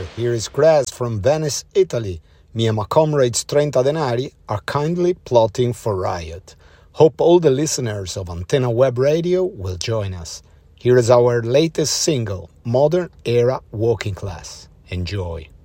here is Cres from Venice, Italy. Me and my comrades Trenta Denari are kindly plotting for riot. Hope all the listeners of Antenna Web Radio will join us. Here is our latest single, Modern Era Walking Class. Enjoy.